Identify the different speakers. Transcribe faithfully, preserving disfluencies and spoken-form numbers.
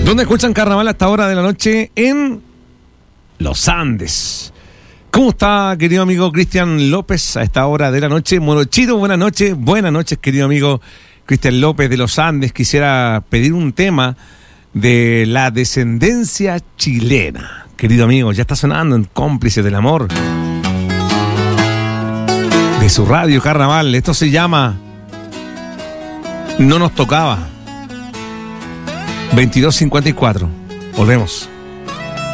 Speaker 1: ¿Dónde escuchan carnaval a esta hora de la noche? En los Andes. ¿Cómo está, querido amigo Cristian López, a esta hora de la noche? Morochito, buenas noches. Buenas noches, querido amigo Cristian López de los Andes. Quisiera pedir un tema de la descendencia chilena. Querido amigo, ya está sonando en Cómplices del Amor de su radio Carnaval. Esto se llama No nos tocaba. veintidós cincuenta y cuatro. Volvemos.